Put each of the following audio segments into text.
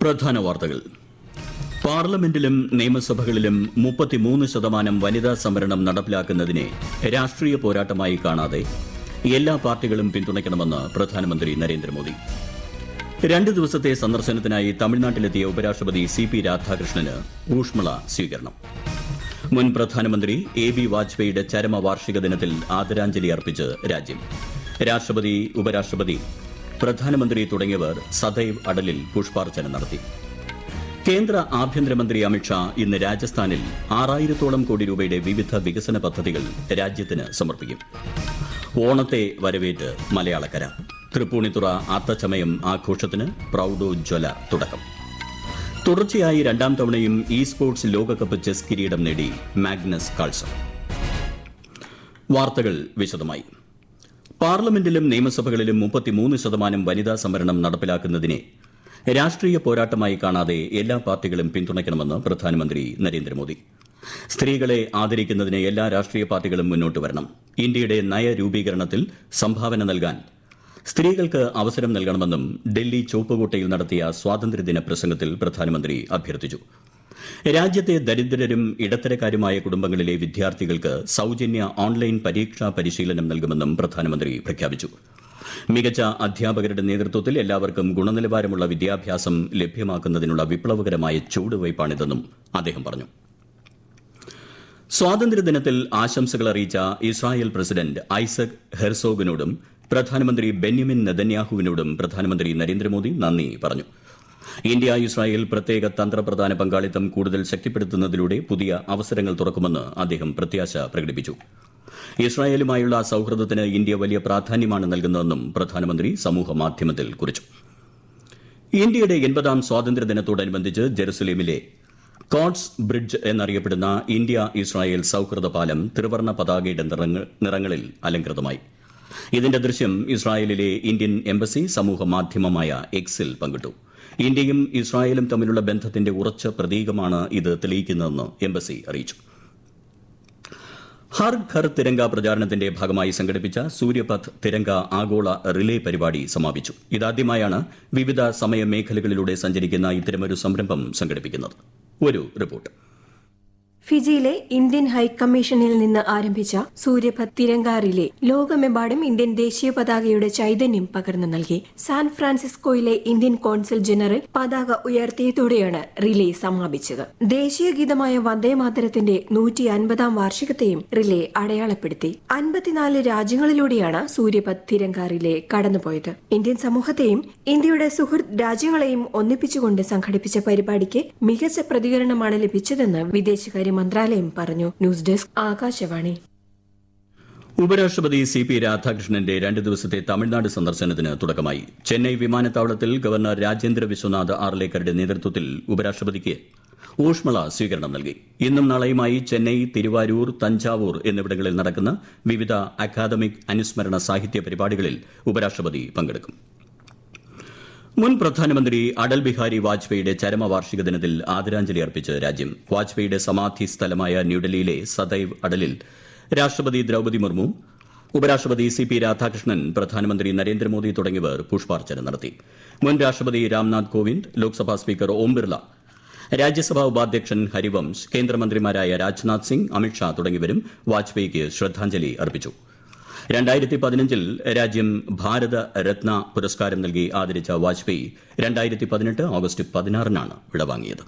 പ്രധാന വാർത്തകൾ. പാർലമെന്റിലും നിയമസഭകളിലും 33% വനിതാ സംവരണം നടപ്പിലാക്കുന്നതിനെ രാഷ്ട്രീയ പോരാട്ടമായി കാണാതെ എല്ലാ പാർട്ടികളും പിന്തുണയ്ക്കണമെന്ന് പ്രധാനമന്ത്രി നരേന്ദ്രമോദി. 2 ദിവസത്തെ സന്ദർശനത്തിനായി തമിഴ്നാട്ടിലെത്തിയ ഉപരാഷ്ട്രപതി സി.പി. രാധാകൃഷ്ണന് ഊഷ്മള സ്വീകരണം. മുൻ പ്രധാനമന്ത്രി എ.ബി. വാജ്പേയിയുടെ ചരമവാർഷിക ദിനത്തിൽ ആദരാഞ്ജലി അർപ്പിച്ച് രാജ്യം. രാഷ്ട്രപതി, ഉപരാഷ്ട്രപതി, പ്രധാനമന്ത്രി തുടങ്ങിയവർ സദൈവ് അടലിൽ പുഷ്പാർച്ചന നടത്തി. കേന്ദ്ര ആഭ്യന്തരമന്ത്രി അമിത്ഷാ ഇന്ന് രാജസ്ഥാനിൽ 6000-ഓളം കോടി രൂപയുടെ വിവിധ വികസന പദ്ധതികൾ രാജ്യത്തിന് സമർപ്പിക്കും. ഓണത്തെ വരവേറ്റ് മലയാളക്കര. തൃപ്പൂണിത്തുറ അത്തച്ചമയം ആഘോഷത്തിന് പ്രൌഢോജ്വല തുടക്കം. തുടർച്ചയായി 2ാം തവണയും ഇ സ്പോർട്സ് ലോകകപ്പ് ചെസ് കിരീടം നേടി മാഗ്നസ് കാൾസൺ. വാർത്തകൾ വിശദമായി. പാർലമെന്റിലും നിയമസഭകളിലും 33% വനിതാ സംവരണം നടപ്പിലാക്കുന്നതിനെ രാഷ്ട്രീയ പോരാട്ടമായി കാണാതെ എല്ലാ പാർട്ടികളും പിന്തുണയ്ക്കണമെന്ന് പ്രധാനമന്ത്രി നരേന്ദ്രമോദി. സ്ത്രീകളെ ആദരിക്കുന്നതിന് എല്ലാ രാഷ്ട്രീയ പാർട്ടികളും മുന്നോട്ട് വരണം. ഇന്ത്യയുടെ നയരൂപീകരണത്തിൽ സംഭാവന നൽകാൻ സ്ത്രീകൾക്ക് അവസരം നൽകണമെന്നും ഡൽഹി ചുവപ്പുകോട്ടയിൽ നടത്തിയ സ്വാതന്ത്ര്യദിന പ്രസംഗത്തിൽ പ്രധാനമന്ത്രി അഭ്യർത്ഥിച്ചു. രാജ്യത്തെ ദരിദ്രരും ഇടത്തരക്കാരുമായ കുടുംബങ്ങളിലെ വിദ്യാർത്ഥികൾക്ക് സൌജന്യ ഓൺലൈൻ പരീക്ഷാ പരിശീലനം നൽകുമെന്നും പ്രധാനമന്ത്രി പ്രഖ്യാപിച്ചു. മികച്ച അധ്യാപകരുടെ നേതൃത്വത്തിൽ എല്ലാവർക്കും ഗുണനിലവാരമുള്ള വിദ്യാഭ്യാസം ലഭ്യമാക്കുന്നതിനുള്ള വിപ്ലവകരമായ ചുവടുവയ്പ്പാണിതെന്നും അദ്ദേഹം പറഞ്ഞു. സ്വാതന്ത്ര്യദിനത്തിൽ ആശംസകൾ അറിയിച്ച ഇസ്രായേൽ പ്രസിഡന്റ് ഐസക് ഹെർസോഗിനോടും പ്രധാനമന്ത്രി ബെന്യാമിൻ നെതന്യാഹുവിനോടും പ്രധാനമന്ത്രി നരേന്ദ്രമോദി നന്ദി പറഞ്ഞു. ഇന്ത്യ ഇസ്രായേൽ പ്രത്യേക തന്ത്രപ്രധാന പങ്കാളിത്തം കൂടുതൽ ശക്തിപ്പെടുത്തുന്നതിലൂടെ പുതിയ അവസരങ്ങൾ തുറക്കുമെന്ന് അദ്ദേഹം പ്രത്യാശ പ്രകടിപ്പിച്ചു. ഇസ്രായേലുമായുള്ള സൌഹൃദത്തിന് ഇന്ത്യ വലിയ പ്രാധാന്യമാണ് നൽകുന്നതെന്നും പ്രധാനമന്ത്രി സമൂഹമാധ്യമത്തിൽ കുറിച്ചു. ഇന്ത്യയുടെ 80ാം സ്വാതന്ത്ര്യദിനത്തോടനുബന്ധിച്ച് ജെറുസലേമിലെ കോട്സ് ബ്രിഡ്ജ് എന്നറിയപ്പെടുന്ന ഇന്ത്യ ഇസ്രായേൽ സൌഹൃദ പാലം ത്രിവർണ്ണ പതാകയുടെ നിറങ്ങളിൽ അലങ്കൃതമായി. ഇതിന്റെ ദൃശ്യം ഇസ്രായേലിലെ ഇന്ത്യൻ എംബസി സമൂഹമാധ്യമമായ എക്സിൽ പങ്കിട്ടു. ഇന്ത്യയും ഇസ്രായേലും തമ്മിലുള്ള ബന്ധത്തിന്റെ ഉറച്ച പ്രതീകമാണ് ഇത് തെളിയിക്കുന്നതെന്ന് എംബസി അറിയിച്ചു. ഹർ ഘർ തിരങ്ക പ്രചാരണത്തിന്റെ ഭാഗമായി സംഘടിപ്പിച്ച സൂര്യപഥ് തിരങ്ക ആഗോള റിലേ പരിപാടി സമാപിച്ചു. ഇതാദ്യമായാണ് വിവിധ സമയമേഖലകളിലൂടെ സഞ്ചരിക്കുന്ന ഇത്തരമൊരു സംരംഭം സംഘടിപ്പിക്കുന്നത്. ഒരു റിപ്പോർട്ട്. ഫിജിയിലെ ഇന്ത്യൻ ഹൈക്കമ്മീഷനിൽ നിന്ന് ആരംഭിച്ച സൂര്യപഥ് തിരങ്ക റിലേ ലോകമെമ്പാടും ഇന്ത്യൻ ദേശീയ പതാകയുടെ ചൈതന്യം പകർന്നു നൽകി. സാൻ ഫ്രാൻസിസ്കോയിലെ ഇന്ത്യൻ കോൺസൽ ജനറൽ പതാക ഉയർത്തിയതോടെയാണ് റിലേ സമാപിച്ചത്. ദേശീയ ഗീതമായ വന്ദേമാതരത്തിന്റെ 150ാം വാർഷികത്തെയും റിലേ അടയാളപ്പെടുത്തി. 54 രാജ്യങ്ങളിലൂടെയാണ് സൂര്യപഥ് തിരങ്ക റിലേ കടന്നുപോയത്. ഇന്ത്യൻ സമൂഹത്തെയും ഇന്ത്യയുടെ സുഹൃത്ത് രാജ്യങ്ങളെയും ഒന്നിപ്പിച്ചുകൊണ്ട് സംഘടിപ്പിച്ച പരിപാടിക്ക് മികച്ച പ്രതികരണമാണ് ലഭിച്ചതെന്ന് വിദേശകാര്യ മന്ത്രാലയം പറഞ്ഞു. News desk, Akashvani. ഉപരാഷ്ട്രപതി സി.പി. രാധാകൃഷ്ണന്റെ 2 ദിവസത്തെ തമിഴ്നാട് സന്ദർശനത്തിന് തുടക്കമായി. ചെന്നൈ വിമാനത്താവളത്തിൽ ഗവർണർ രാജേന്ദ്ര വിശ്വനാഥ് ആർലേക്കറുടെ നേതൃത്വത്തിൽ ഉപരാഷ്ട്രപതിക്ക് ഊഷ്മള സ്വീകരണം നൽകി. ഇന്നും നാളെയുമായി ചെന്നൈ, തിരുവാരൂർ, തഞ്ചാവൂർ എന്നിവിടങ്ങളിൽ നടക്കുന്ന വിവിധ അക്കാദമിക് അനുസ്മരണ സാഹിത്യ പരിപാടികളിൽ ഉപരാഷ്ട്രപതി പങ്കെടുക്കും. മുൻ പ്രധാനമന്ത്രി അടൽ ബിഹാരി വാജ്പേയിയുടെ ചരമവാർഷിക ദിനത്തിൽ ആദരാഞ്ജലി അർപ്പിച്ച് രാജ്യം. വാജ്പേയിയുടെ സമാധി സ്ഥലമായ ന്യൂഡൽഹിയിലെ സദൈവ് അടലിൽ രാഷ്ട്രപതി ദ്രൌപദി മുർമു, ഉപരാഷ്ട്രപതി സി.പി. രാധാകൃഷ്ണൻ, പ്രധാനമന്ത്രി നരേന്ദ്രമോദി തുടങ്ങിയവർ പുഷ്പാർച്ചന നടത്തി. മുൻ രാഷ്ട്രപതി രാംനാഥ് കോവിന്ദ്, ലോക്സഭാ സ്പീക്കർ ഓം ബിർള, രാജ്യസഭാ ഉപാധ്യക്ഷൻ ഹരിവംശ്, കേന്ദ്രമന്ത്രിമാരായ രാജ്നാഥ് സിംഗ്, അമിത്ഷാ തുടങ്ങിയവരും വാജ്പേയിക്ക് ശ്രദ്ധാഞ്ജലി അർപ്പിച്ചു. 2015-ൽ രാജ്യം ഭാരത രത്ന പുരസ്കാരം നൽകി ആദരിച്ച വാജ്പേയി 2018 ഓഗസ്റ്റ് 16-നാണ് വിടവാങ്ങിയത്.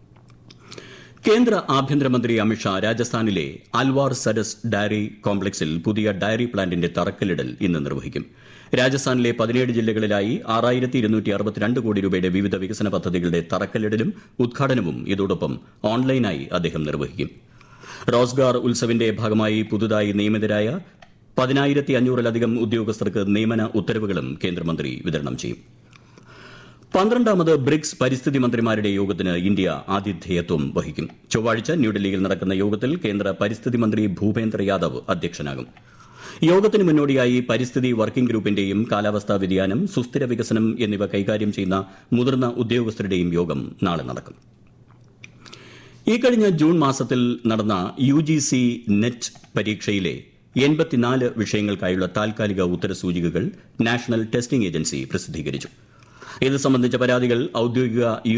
കേന്ദ്ര ആഭ്യന്തരമന്ത്രി അമിത്ഷാ രാജസ്ഥാനിലെ അൽവാർ സരസ് ഡയറി കോംപ്ലക്സിൽ പുതിയ ഡയറി പ്ലാന്റിന്റെ തറക്കല്ലിടൽ ഇന്ന് നിർവഹിക്കും. രാജസ്ഥാനിലെ 17 ജില്ലകളിലായി 6262 കോടി രൂപയുടെ വിവിധ വികസന പദ്ധതികളുടെ തറക്കല്ലിടലും ഉദ്ഘാടനവും ഇതോടൊപ്പം ഓൺലൈനായി അദ്ദേഹം നിർവഹിക്കും. റോസ്ഗാർ ഉത്സവിന്റെ ഭാഗമായി പുതുതായി നിയമിതരായ 10,500-ലധികം ഉദ്യോഗസ്ഥർക്ക് നിയമന ഉത്തരവുകളും കേന്ദ്രമന്ത്രി വിതരണം ചെയ്യും. 12ാമത് ബ്രിക്സ് പരിസ്ഥിതി മന്ത്രിമാരുടെ യോഗത്തിന് ഇന്ത്യ ആതിഥേയത്വം വഹിക്കും. ചൊവ്വാഴ്ച ന്യൂഡൽഹിയിൽ നടക്കുന്ന യോഗത്തിൽ കേന്ദ്ര പരിസ്ഥിതി മന്ത്രി ഭൂപേന്ദ്ര യാദവ് അധ്യക്ഷനാകും. യോഗത്തിന് മുന്നോടിയായി പരിസ്ഥിതി വർക്കിംഗ് ഗ്രൂപ്പിന്റെയും കാലാവസ്ഥാ വ്യതിയാനം, സുസ്ഥിര വികസനം എന്നിവ കൈകാര്യം ചെയ്യുന്ന മുതിർന്ന ഉദ്യോഗസ്ഥരുടെയും യോഗം നാളെ നടക്കും. ഇക്കഴിഞ്ഞ ജൂൺ മാസത്തിൽ നടന്ന UGC നെറ്റ് പരീക്ഷയിലെ 84 വിഷയങ്ങൾക്കായുള്ള താൽക്കാലിക ഉത്തരസൂചികകൾ നാഷണൽ ടെസ്റ്റിംഗ് ഏജൻസി പ്രസിദ്ധീകരിച്ചു. ഇത് സംബന്ധിച്ച പരാതികൾ ഔദ്യോഗിക